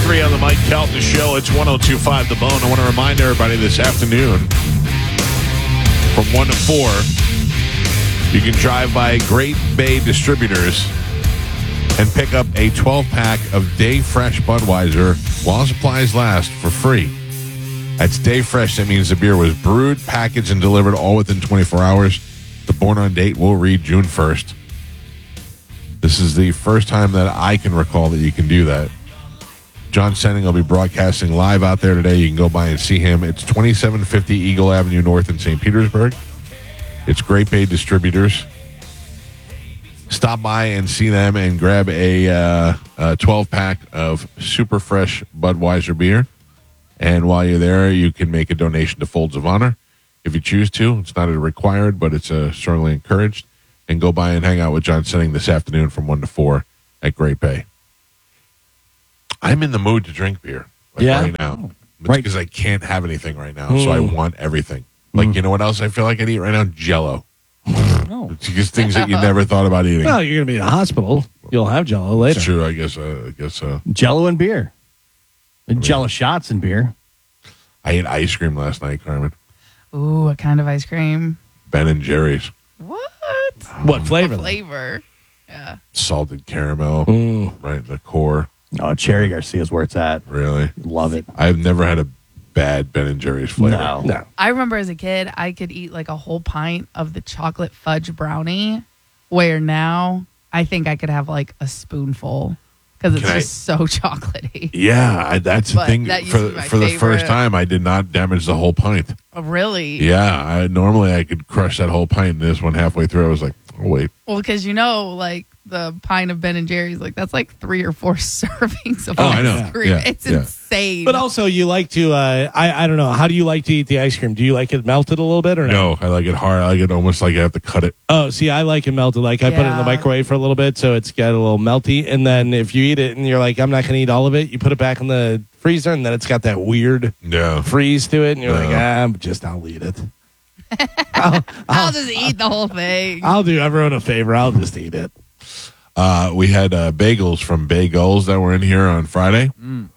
3 on the Mike Calta Show. It's 102.5 The Bone. I want to remind everybody this afternoon from 1 to 4, you can drive by Great Bay Distributors and pick up a 12-pack of Day Fresh Budweiser while supplies last for free. That's Day Fresh. That means the beer was brewed, packaged, and delivered all within 24 hours. The born on date will read June 1st. This is the first time that I can recall that you can do that. John Senning will be broadcasting live out there today. You can go by and see him. It's 2750 Eagle Avenue North in St. Petersburg. It's Great Bay Distributors. Stop by and see them and grab a 12-pack of super fresh Budweiser beer. And while you're there, you can make a donation to Folds of Honor if you choose to. It's not required, but it's strongly encouraged. And go by and hang out with John Senning this afternoon from 1 to 4 at Great Bay. I'm in the mood to drink beer right now. It's because I can't have anything right now, so I want everything. Like, you know what else I feel like I eat right now? Jell-O. It's just things that you never thought about eating. Well, you're going to be in the hospital. You'll have Jell-O later. It's true, I guess so. Jell-O and beer. Jell-O shots and beer. I ate ice cream last night, Carmen. Ooh, what kind of ice cream? Ben and Jerry's. What? What flavor? What flavor? Yeah. Salted caramel, right in the core. Oh, Cherry Garcia's where it's at. Really? Love it. I've never had a bad Ben and Jerry's flavor. No. I remember as a kid, I could eat like a whole pint of the chocolate fudge brownie, where now I think I could have like a spoonful because it's just so chocolatey. Yeah, that's the thing. That used to be my for the first favorite. time, I did not damage the whole pint. Oh, really? Yeah, normally I could crush that whole pint, and this one halfway through, I was like, oh, wait. Well, because like the pint of Ben and Jerry's, like that's like 3 or 4 servings of I know. ice cream. Yeah, It's yeah. insane. But also, you like to, I don't know, how do you like to eat the ice cream? Do you like it melted a little bit or No, I like it hard. I like it almost like I have to cut it. Oh, see, I like it melted. Like, I put it in the Yeah. microwave for a little bit, so it's got a little melty. And then if you eat it and you're like, I'm not going to eat all of it, you put it back in the freezer, and then it's got that weird Yeah. freeze to it, and you're like, I'll eat it. I'll just eat the whole thing. I'll do everyone a favor. I'll just eat it. We had bagels from Bagels that were in here on Friday,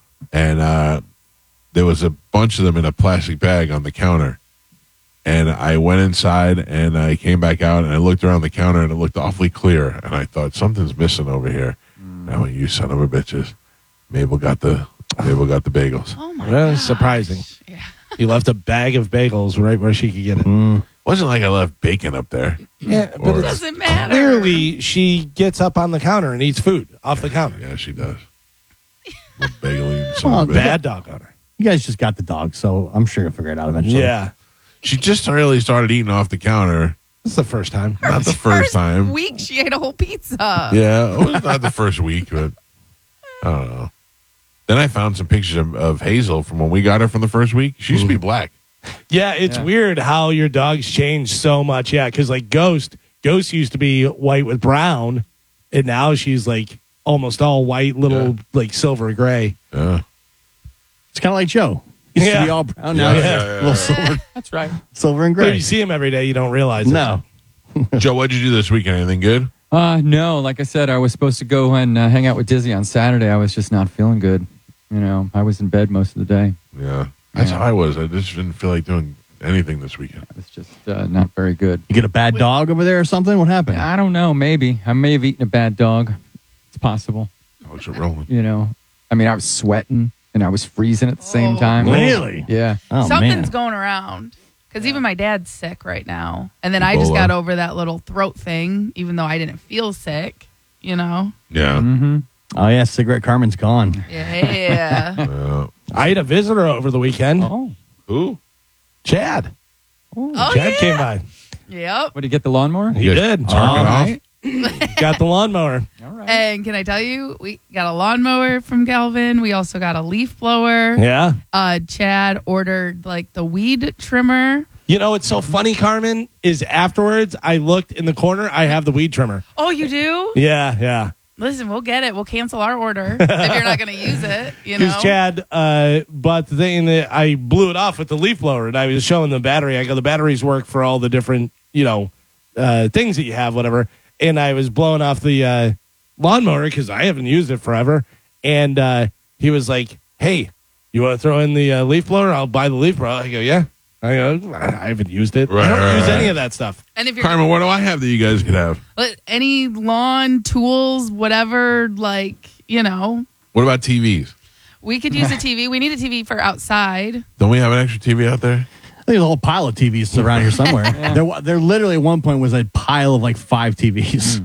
and there was a bunch of them in a plastic bag on the counter. And I went inside, and I came back out, and I looked around the counter, and it looked awfully clear. And I thought, something's missing over here. And I went, you son of a bitches. Mabel got the bagels. Oh my Well, gosh. surprising. Yeah. You left a bag of bagels right where she could get it. Wasn't like I left bacon up there. Yeah, Or- but It doesn't matter. clearly she gets up on the counter and eats food off the counter. Yeah, she does. Little bagel eating son of a bitch. Bad dog on her. You guys just got the dog, so I'm sure you'll figure it out eventually. Yeah. She just really started eating off the counter. This is the first time. Not the first time. Week she ate a whole pizza. Yeah, it was not the first week, but I don't know. Then I found some pictures of Hazel from when we got her from the first week. She used to be black. Yeah, it's weird how your dogs change so much. Yeah, because like Ghost used to be white with brown, and now she's like almost all white, little like silver gray. Yeah. It's kind of like Joe. Used to Yeah. be all brown. Now he's a little silver, That's right. silver and But gray. you see him every day, you don't realize it. No. Joe, what'd you do this weekend? Anything good? No, like I said, I was supposed to go and hang out with Dizzy on Saturday. I was just not feeling good. You know, I was in bed most of the day. Yeah. That's Yeah. how I was. I just didn't feel like doing anything this weekend. It was just not very good. You get a bad dog over there or something? What happened? I don't know. Maybe I may have eaten a bad dog. It's possible. How's it rolling? You know, I mean, I was sweating and I was freezing at the same time. Really? Yeah. Oh, Something's man. going around. Because even my dad's sick right now. And then I just Ebola. got over that little throat thing, even though I didn't feel sick, you know? Yeah. Mm-hmm. Oh, yeah. Cigarette Carmen's gone. Yeah. I had a visitor over the weekend. Oh. Who? Chad. Oh, Chad yeah. came by. Yep. What, did you get the lawnmower? He You guys did. talking All off? right. Got the lawnmower. All right. And can I tell you, we got a lawnmower from Galvin. We also got a leaf blower. Yeah. Chad ordered like the weed trimmer. You know what's so funny, Carmen, is afterwards I looked in the corner, I have the weed trimmer. Oh, you do? Yeah, yeah. Listen, we'll get it. We'll cancel our order if you're not going to use it. You know? Because Chad bought the thing that I blew it off with the leaf blower, and I was showing the battery. I go, the batteries work for all the different, things that you have, whatever. And I was blowing off the lawnmower because I haven't used it forever. And he was like, "Hey, you want to throw in the leaf blower? I'll buy the leaf blower." I go, "Yeah." I go, "I haven't used it. Right, I don't use right. any of that stuff." And if you're Carmen, what do I have that you guys could have? any lawn tools, whatever, like, you know, What about TVs? we could use a TV. We need a TV for outside. Don't we have an extra TV out there? I think there's a whole pile of TVs around here somewhere. There literally at one point was a pile of like 5 TVs.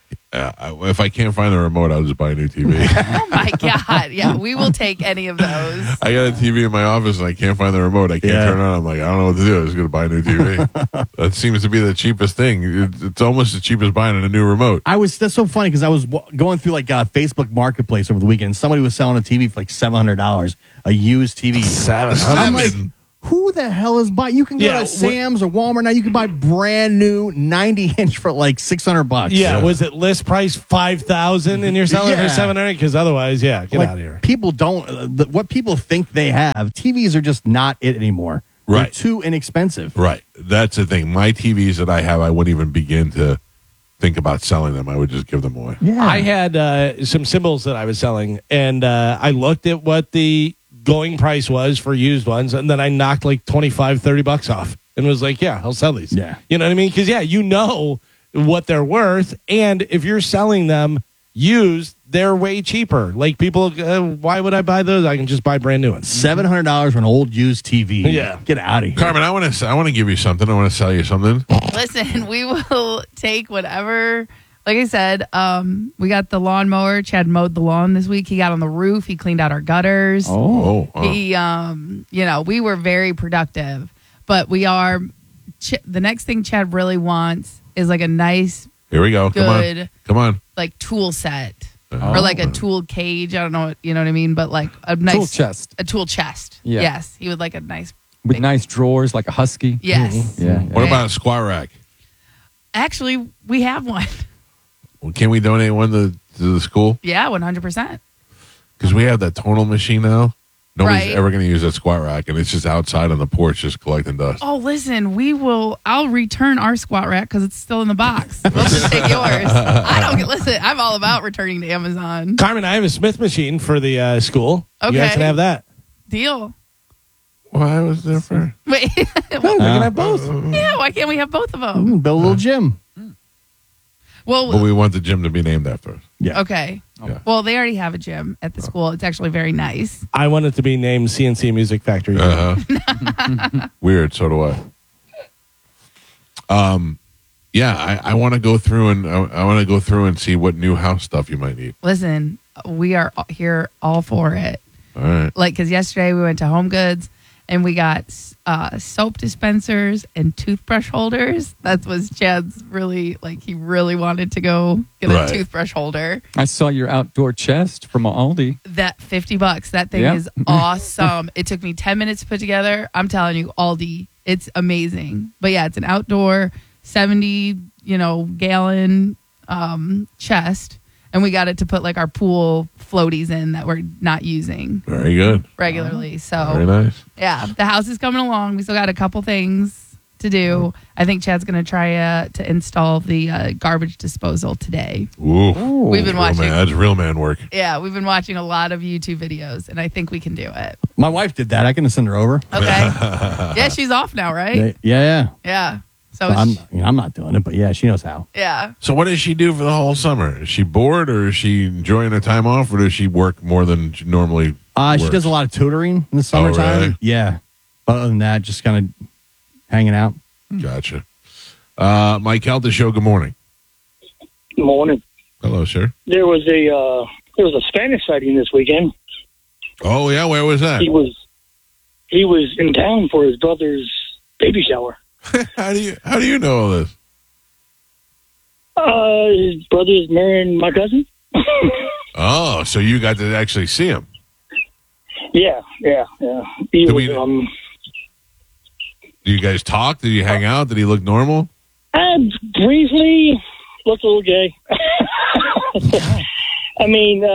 If I can't find the remote, I'll just buy a new TV. Oh my God. Yeah, we will take any of those. I got a TV in my office and I can't find the remote. I can't turn it on. I'm like, I don't know what to do. I'm just going to buy a new TV. That seems to be the cheapest thing. It's almost as cheap as buying a new remote. That's so funny because I was going through like Facebook Marketplace over the weekend. Somebody was selling a TV for like $700, a used TV. I'm like, who the hell is buying? You can go to Sam's or Walmart now. You can buy brand new 90-inch for like $600. Yeah, was it list price $5,000 and you're selling it for $700? Because otherwise, get out of here. People don't. What people think they have, TVs are just not it anymore. Right. They're too inexpensive. Right. That's the thing. My TVs that I have, I wouldn't even begin to think about selling them. I would just give them away. Yeah. I had some symbols that I was selling, and I looked at what the going price was for used ones, and then I knocked like $25-$30 off and was like, yeah, I'll sell these. Yeah. You know what I mean? Because you know what they're worth, and if you're selling them used, they're way cheaper. Like people, why would I buy those? I can just buy brand new ones. $700 for an old used TV. Yeah. Get out of here. Carmen, I want to give you something. I want to sell you something. Listen, we will take whatever. Like I said, we got the lawnmower. Chad mowed the lawn this week. He got on the roof. He cleaned out our gutters. Oh. He, we were very productive. But we are. The next thing Chad really wants is like a nice, Here we go. good, Come on. like tool set or like a tool cage. I don't know, you know what I mean, but like a nice Tool chest. A tool chest. Yeah. Yes, he would like a nice With big- nice drawers like a husky. Yes. Yeah. What about a squat rack? Actually, we have one. Well, can we donate one to the school? Yeah, 100%. Because we have that tonal machine now. Nobody's Right. ever going to use that squat rack, and it's just outside on the porch just collecting dust. Oh, listen, I'll return our squat rack because it's still in the box. We'll just take yours. Listen, I'm all about returning to Amazon. Carmen, I have a Smith machine for the school. You guys Okay. can have that. Deal. Why was there for? Wait. We can have both. Yeah, why can't we have both of them? Build a little gym. But Well, we want the gym to be named after us. Yeah. okay. Yeah. Well, they already have a gym at the school. It's actually very nice. I want it to be named CNC Music Factory. Weird. So do I. Yeah, I want to go through and I want to go through and see what new house stuff you might need. Listen, we are here all for it. All right. Like, because yesterday we went to Home Goods and we got soap dispensers and toothbrush holders. That was Chad's really, he really wanted to go get Right. a toothbrush holder. I saw your outdoor chest from Aldi. That $50, that thing Yeah. is awesome. It took me 10 minutes to put together. I'm telling you, Aldi, it's amazing. But yeah, it's an outdoor 70, gallon chest. And we got it to put our pool floaties in that we're not using Very good. regularly. So Very nice. yeah, the house is coming along. We still got a couple things to do. I think Chad's going to try to install the garbage disposal today. Ooh. We've been watching. That's real man work. Yeah, we've been watching a lot of YouTube videos, and I think we can do it. My wife did that. I can send her over. Okay. Yeah, she's off now, right? Yeah. Yeah. So I'm not doing it, but yeah, she knows how. yeah. So what does she do for the whole summer? Is she bored, or is she enjoying her time off, or does she work more than she normally She works? does a lot of tutoring in the summertime. really? Yeah. Other than that, just kind of hanging out. Gotcha. Mike Kelta Show, good morning. Morning. Hello, sir. There was a Spanish sighting this weekend. Oh, yeah, where was that? He was in town for his brother's baby shower. How do you know all this? His brother is marrying my cousin. Oh, so you got to actually see him. Yeah. He Do was, we- Do you guys talk? Did you hang out? Did he look normal? I briefly looked a little gay. I mean,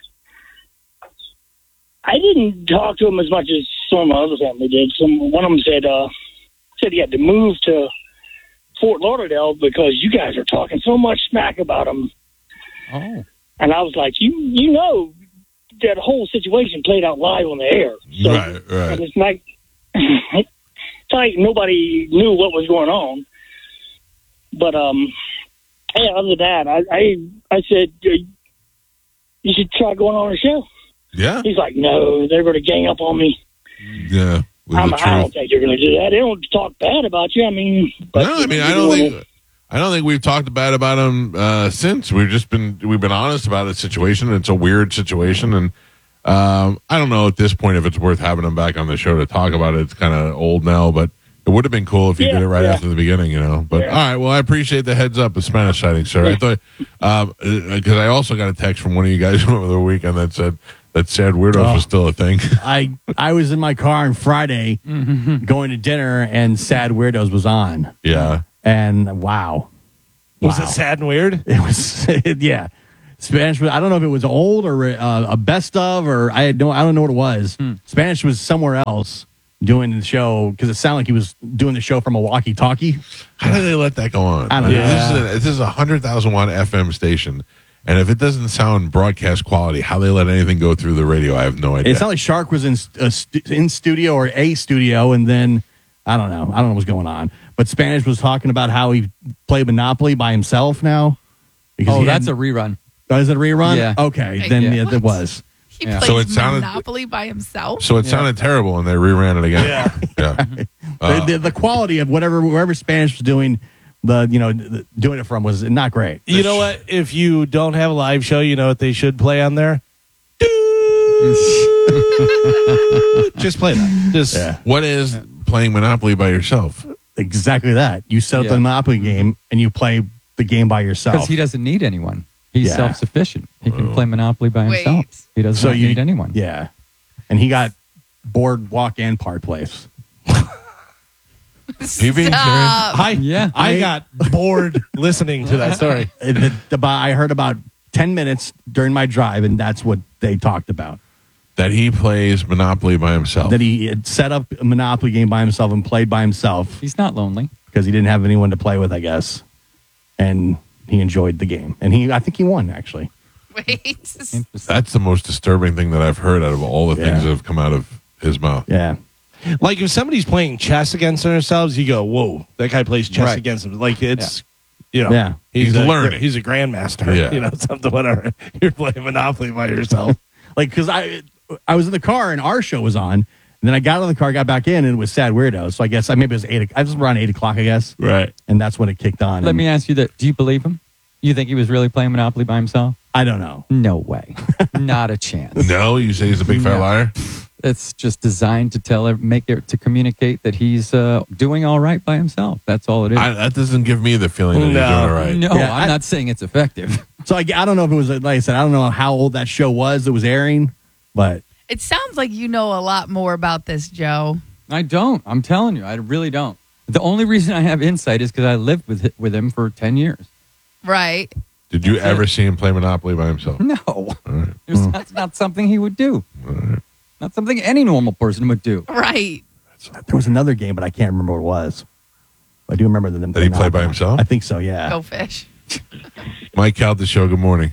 I didn't talk to him as much as some of my other family did. One of them said he had to move to Fort Lauderdale because you guys are talking so much smack about him. Oh. And I was like, you know, that whole situation played out live on the air. So Right. it's like it's like nobody knew what was going on. But yeah, other than that, I said you should try going on a show. Yeah. He's like, no, they're going to gang up on me. Yeah. With the I truth. don't think you're going to do that. They don't talk bad about you. I mean, No, I mean, I don't think we've talked bad about him since. We've been honest about the situation. It's a weird situation, and I don't know at this point if it's worth having him back on the show to talk about it. It's kind of old now, but it would have been cool if he did it right after the beginning, you know. But all right, well, I appreciate the heads up of Spanish sighting, sir. I thought because I also got a text from one of you guys over the weekend that said that Sad Weirdos was still a thing. I was in my car on Friday going to dinner, and Sad Weirdos was on. Yeah. And wow. Was it sad and weird? It was, yeah. Spanish was, I don't know if it was old or a best of, or I don't know what it was. Spanish was somewhere else doing the show because it sounded like he was doing the show from a walkie-talkie. How do they let that go on? I don't know. This is a 100,000 watt FM station, and if it doesn't sound broadcast quality, how they let anything go through the radio, I have no idea. It sounded like Shark was in studio or a studio, and then I don't know what's going on. But Spanish was talking about how he played Monopoly by himself now. Oh, that's a rerun. Oh, is it a rerun? Yeah. Okay, then Yeah. it was. He Yeah. plays So it sounded- Monopoly by himself. So it sounded terrible, and they reran it again. Yeah. The quality of wherever Spanish was doing doing it from was not great. You know what? If you don't have a live show, you know what they should play on there? Just play that. Just What is playing Monopoly by yourself? Exactly that. You set up the Monopoly game and you play the game by yourself. Because he doesn't need anyone. He's Yeah. self-sufficient. He can play Monopoly by Wait. himself. He doesn't need anyone. Yeah. And he got Boardwalk and Park Place. You being Stop. I got bored listening to that story. I heard about 10 minutes during my drive, and that's what they talked about. that he plays Monopoly by himself. That he had set up a Monopoly game by himself and played by himself He's not lonely. because he didn't have anyone to play with, I guess. And he enjoyed the game. And I think he won, actually. Wait. Interesting. That's the most disturbing thing that I've heard out of all the things that have come out of his mouth. Yeah. Like if somebody's playing chess against themselves, you go, "Whoa, that guy plays chess Right. against him." Like it's, you know, Yeah. he's learning. He's a grandmaster. Yeah. You know, something whatever. You're playing Monopoly by yourself. Like, because I was in the car and our show was on. And then I got out of the car, got back in, and it was Sad Weirdos. So I guess maybe it was 8. I was around 8 o'clock, I guess. Right. And that's when it kicked on. Let and me ask you that. Do you believe him? You think he was really playing Monopoly by himself? I don't know. No way. Not a chance. No, you say he's a big fat No. liar? It's just designed to to communicate that he's doing all right by himself. That's all it is. That doesn't give me the feeling that he's No. doing all right. No, Yeah, I'm not saying it's effective. So I don't know if it was, like I said, I don't know how old that show was that was airing, but It sounds like you know a lot more about this, Joe. I don't. I'm telling you, I really don't. The only reason I have insight is because I lived with him for 10 years. Right. Did you ever see him play Monopoly by himself? No, that's not something he would do. Not something any normal person would do. Right. there was another game, but I can't remember what it was. I do remember them. Did he play by himself? I think so, yeah. Go fish. Mike Cal, the show. Good morning.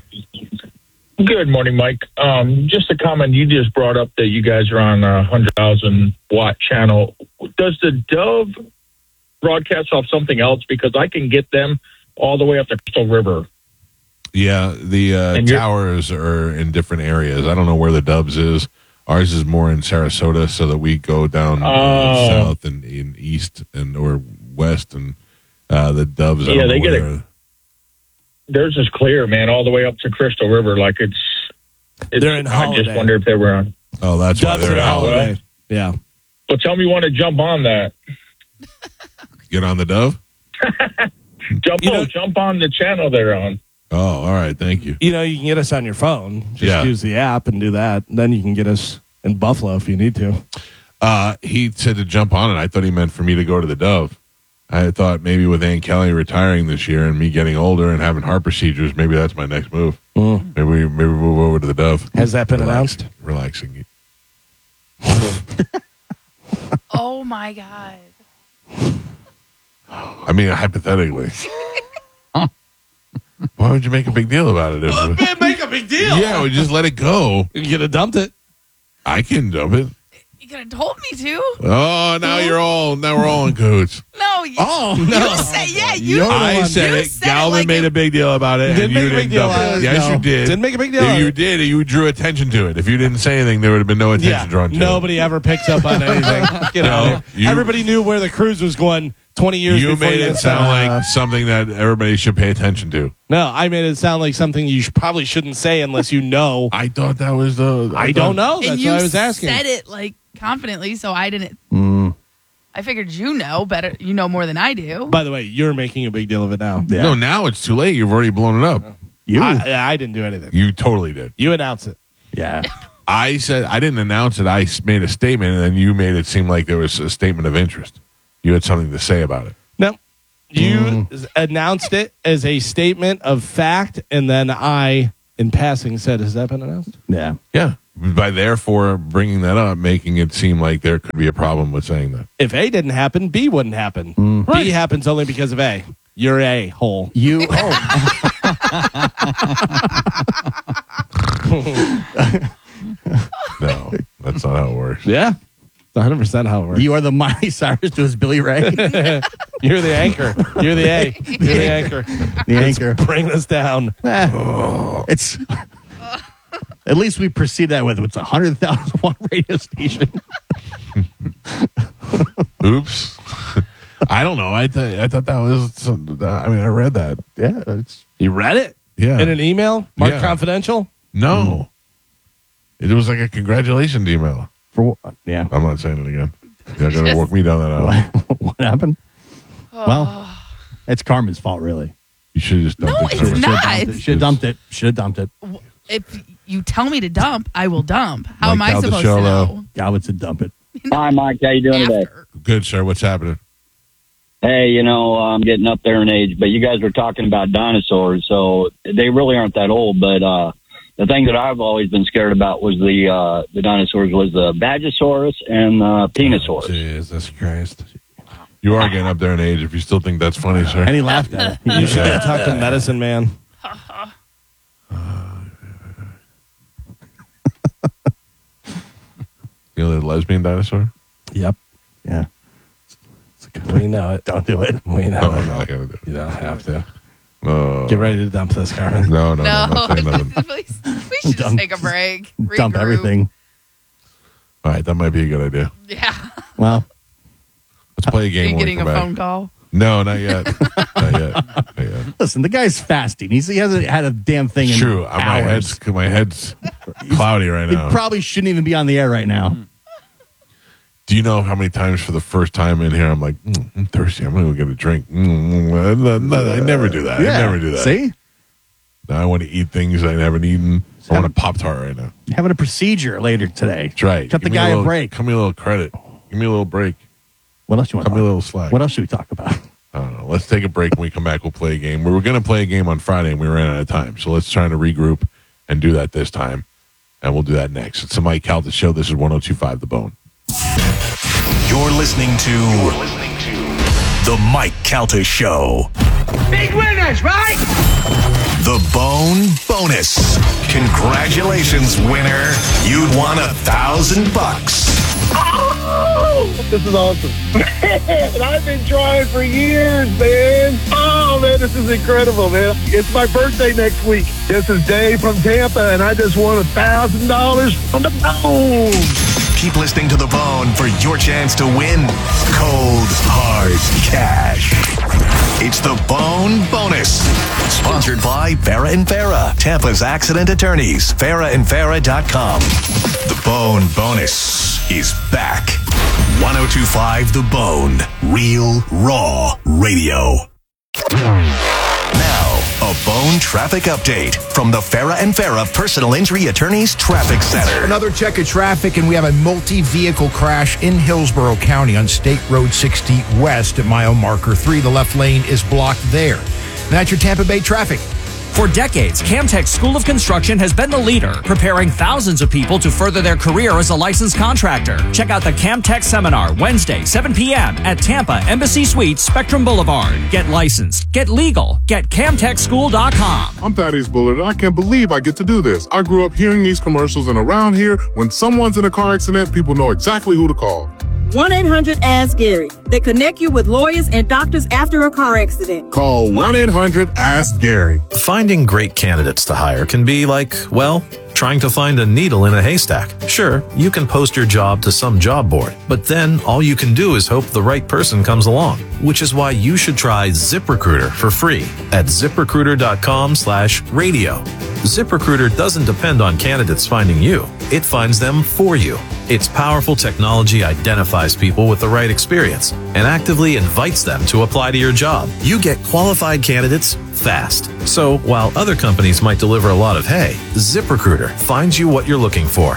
Good morning, Mike. Just a comment. You just brought up that you guys are on a 100,000 watt channel. Does the Dove broadcast off something else? Because I can get them all the way up to Crystal River. Yeah, the And you're- towers are in different areas. I don't know where the Dubs is. Ours is more in Sarasota, so that we go down south and in east or west, and the Dubs. I Yeah, don't know they get where Theirs is clear, man, all the way up to Crystal River. Like it's They're in I Holiday. just wonder if they were on. Oh, that's why Dubs they're at out. Holiday. Yeah. Well, tell me you want to jump on that. Get on the Dove. Jump on the channel they're on. Oh, all right. Thank you. You know, you can get us on your phone. Just Yeah. use the app and do that. Then you can get us in Buffalo if you need to. He said to jump on it. I thought he meant for me to go to the Dove. I thought maybe with Ann Kelly retiring this year and me getting older and having heart procedures, maybe that's my next move. Maybe we move over to the Dove. Has that been announced? Relaxing. Oh my God. I mean, hypothetically. Why would you make a big deal about it? Make a big deal. Yeah, we just let it go. You could have dumped it. I can dump it. You could have told me to. Oh, now we're all in cahoots. No. You, Oh, you no. say, yeah, you. I said you it. said Galvin like made a big deal about it. Didn't and make you a big didn't deal dump out it. of it. Yes, No. you did. Didn't make a big deal out of You it. did. You drew attention to it. If you didn't say anything, there would have been no attention drawn to it. Nobody ever picks up on anything. Get out of here. Everybody knew where the cruise was going 20 years You before made it sound like something that everybody should pay attention to. No, I made it sound like something you probably shouldn't say unless you know. I thought that was the. I don't know. and That's you what I was asking. said it like confidently, so I didn't. I figured you know better. You know more than I do. By the way, you're making a big deal of it now. Yeah. No, now it's too late. You've already blown it up. I didn't do anything. You totally did. You announced it. Yeah. I said I didn't announce it. I made a statement, and then you made it seem like there was a statement of interest. You had something to say about it. No. You announced it as a statement of fact, and then I, in passing, said, has that been announced? Yeah. Yeah. By therefore bringing that up, making it seem like there could be a problem with saying that. If A didn't happen, B wouldn't happen. B happens only because of A. You're a hole. You. No, that's not how it works. Yeah. It's 100% how it works. You are the Miley Cyrus to his Billy Ray. You're the anchor. You're the A. You're the anchor. The anchor. Bring us down. It's. At least we proceed that with it's 100,000 watt radio station. Oops. I don't know. I thought that was. I mean, I read that. Yeah. It's. You read it? Yeah. In an email? Marked Yeah. confidential? No. It was like a congratulations email. For what? Yeah. I'm not saying it again. You're going to walk me down that aisle. What happened? Well, it's Carmen's fault, really. You should have just dumped No, it. it's Carmen. not. Should have dumped it. Should have dumped it. If you tell me to dump, I will dump. How Mike am I supposed to Caldesciolo. know? Galvin said dump it. Hi, Mike. How you doing today? After. Good, sir. What's happening? Hey, I'm getting up there in age, but you guys were talking about dinosaurs, so they really aren't that old. But the thing that I've always been scared about was the dinosaurs was the Badgosaurus and Penosaurus. Jesus Christ. You are getting up there in age if you still think that's funny, sir. And he laughed at it. You should have talked to Medicine Man. You know the lesbian dinosaur? Yep. Yeah. We know it. Don't do it. We know No, it. I'm not going to do You don't have to. it. No. Get ready to dump this, Carmen. No, I'm No, not saying nothing. please, we should just take a break. Dump regroup. everything. All right, that might be a good idea. Yeah. Well, Let's play a Are game you when we getting a come back. phone call? No, not yet. Not yet. Not yet. listen, the guy's fasting. He hasn't had a damn thing in True. hours. My head's cloudy right He now. probably shouldn't even be on the air right now. Do you know how many times for the first time in here I'm like, I'm thirsty. I'm going to go get a drink. I never do that. I never do that. See? Now I want to eat things I haven't eaten. I want a Pop-Tart right now. Having a procedure later today. That's right. Cut the Give me guy a little- break. Give me a little credit. Give me a little break. What else you want Cut to me a talk little slack. What else should we talk about? I don't know. Let's take a break. When we come back, we'll play a game. We were going to play a game on Friday, and we ran out of time. So let's try to regroup and do that this time. And we'll do that next. It's the Mike Calta Show. This is 102.5 The Bone. You're listening to The Mike Calta Show. Big winners, right? The Bone Bonus. Congratulations, winner. You'd won $1,000. This is awesome. And I've been trying for years, man. Oh, man, this is incredible, man. It's my birthday next week. This is Dave from Tampa, and I just won $1,000 on the Bone. Keep listening to The Bone for your chance to win cold, hard cash. It's The Bone Bonus. Sponsored by Farah and Farah, Tampa's accident attorneys. FarahandFarah.com. The Bone Bonus is back. 102.5 The Bone. Real, raw radio. Now, a Bone traffic update from the Farah and Farah Personal Injury Attorneys Traffic Center. Another check of traffic, and we have a multi-vehicle crash in Hillsborough County on State Road 60 west at mile marker 3. The left lane is blocked there. And that's your Tampa Bay traffic. For decades, Camtech School of Construction has been the leader, preparing thousands of people to further their career as a licensed contractor. Check out the Camtech Seminar Wednesday, 7 p.m. at Tampa Embassy Suites, Spectrum Boulevard. Get licensed, get legal, get CamtechSchool.com. I'm Thaddeus Bullard, and I can't believe I get to do this. I grew up hearing these commercials, and around here, when someone's in a car accident, people know exactly who to call. 1-800-ASK-GARY. They connect you with lawyers and doctors after a car accident. Call 1-800-ASK-GARY. Finding great candidates to hire can be like, well, trying to find a needle in a haystack. Sure, you can post your job to some job board, but then all you can do is hope the right person comes along, which is why you should try ZipRecruiter for free at ZipRecruiter.com/radio. ZipRecruiter doesn't depend on candidates finding you. It finds them for you. Its powerful technology identifies people with the right experience and actively invites them to apply to your job. You get qualified candidates fast. So while other companies might deliver a lot of hay, ZipRecruiter finds you what you're looking for.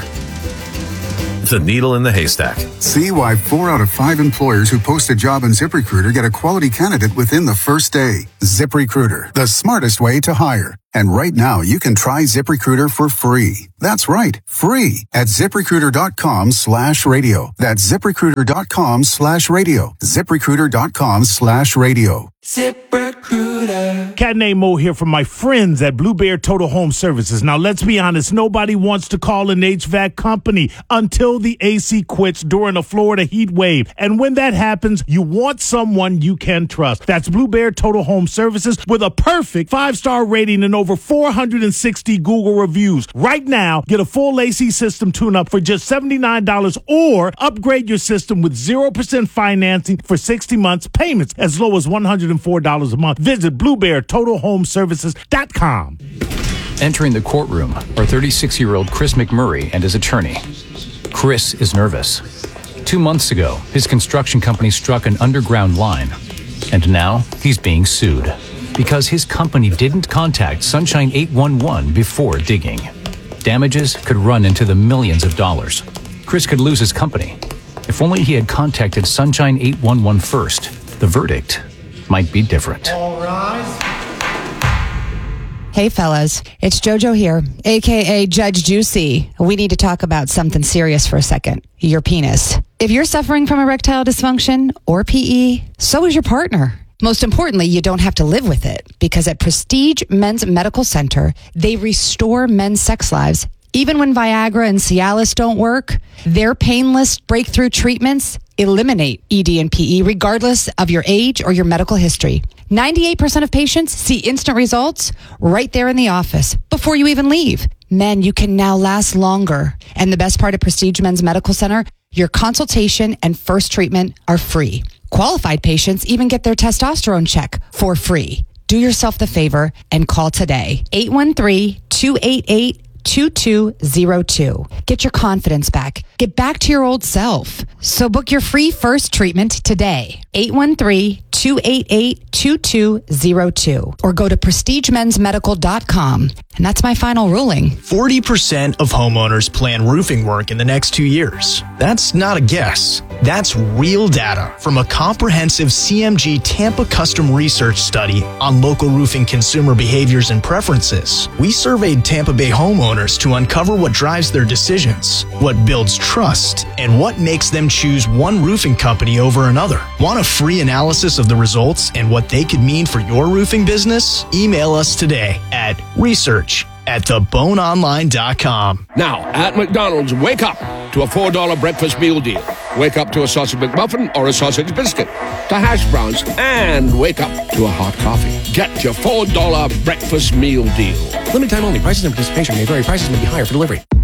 The needle in the haystack. See why 4 out of 5 employers who post a job on ZipRecruiter get a quality candidate within the first day. ZipRecruiter, the smartest way to hire. And right now, you can try ZipRecruiter for free. That's right, free at ZipRecruiter.com/radio. That's ZipRecruiter.com/radio. ZipRecruiter.com/radio. ZipRecruiter. Cat named Mo here from my friends at Blue Bear Total Home Services. Now, let's be honest, nobody wants to call an HVAC company until the AC quits during a Florida heat wave. And when that happens, you want someone you can trust. That's Blue Bear Total Home Services with a perfect 5-star rating and over 460 Google reviews. Right now, get a full AC system tune-up for just $79 or upgrade your system with 0% financing for 60 months, payments as low as $104 a month. Visit BlueBearTotalHomeServices.com. Entering the courtroom are 36-year-old Chris McMurray and his attorney. Chris is nervous. 2 months ago, his construction company struck an underground line, and now he's being sued because his company didn't contact Sunshine 811 before digging. Damages could run into the millions of dollars. Chris could lose his company. If only he had contacted Sunshine 811 first, the verdict might be different. All rise. Hey fellas, it's JoJo here, aka Judge Juicy. We need to talk about something serious for a second. Your penis. If you're suffering from erectile dysfunction or PE, so is your partner. Most importantly, you don't have to live with it because at Prestige Men's Medical Center, they restore men's sex lives. Even when Viagra and Cialis don't work, their painless breakthrough treatments eliminate ED and PE regardless of your age or your medical history. 98% of patients see instant results right there in the office before you even leave. Men, you can now last longer. And the best part of Prestige Men's Medical Center, your consultation and first treatment are free. Qualified patients even get their testosterone check for free. Do yourself the favor and call today. 813-288-2202. Get your confidence back. Get back to your old self. So book your free first treatment today. 813-288-2202. Or go to prestigemensmedical.com. And that's my final ruling. 40% of homeowners plan roofing work in the next 2 years. That's not a guess. That's real data from a comprehensive CMG Tampa custom research study on local roofing consumer behaviors and preferences. We surveyed Tampa Bay homeowners to uncover what drives their decisions, what builds trust, and what makes them choose one roofing company over another. Want a free analysis of the results and what they could mean for your roofing business? Email us today at research@theboneonline.com. Now, at McDonald's, wake up to a $4 breakfast meal deal. Wake up to a sausage McMuffin or a sausage biscuit, to hash browns, and wake up to a hot coffee. Get your $4 breakfast meal deal. Limited time only. Prices and participation may vary. Prices may be higher for delivery.